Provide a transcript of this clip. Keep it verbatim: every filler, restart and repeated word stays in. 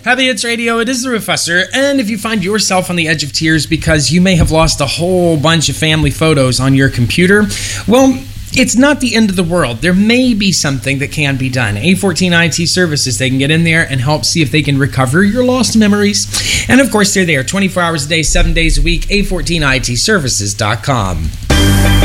Happy Hits Radio, it is the Professor, and if you find yourself on the edge of tears because you may have lost a whole bunch of family photos on your computer, well, it's not the end of the world. There may be something that can be done. A fourteen I T Services, they can get in there and help see if they can recover your lost memories. And of course, they're there twenty-four hours a day, seven days a week, A fourteen I T services dot com.